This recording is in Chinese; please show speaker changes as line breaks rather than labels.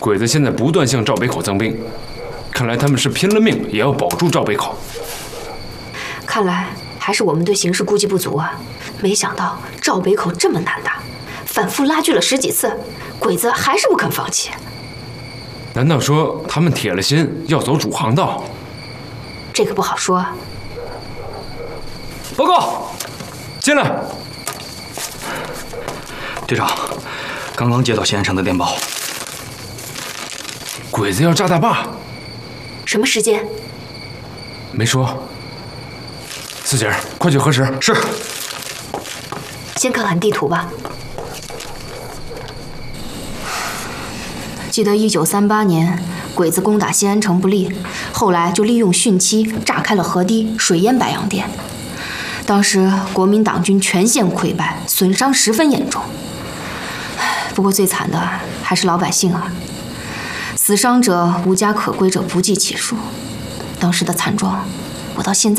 鬼子现在不断向赵北口增兵，看来他们是拼了命也要保住赵北口。
看来还是我们对形势估计不足啊！没想到赵北口这么难打，反复拉锯了10几次，鬼子还是不肯放弃。
难道说他们铁了心要走主航道？
这个不好说啊。
报告，进来。
队长，刚刚接到西安城的电报，
鬼子要炸大坝。
什么时间？
没说。四姐，快去核实。
是。
先看看地图吧。记得1938年，鬼子攻打西安城不利，后来就利用汛期炸开了河堤，水淹白洋淀。当时国民党军全线溃败，损伤十分严重。不过最惨的还是老百姓啊，死伤者、无家可归者不计其数。当时的惨状，我到现在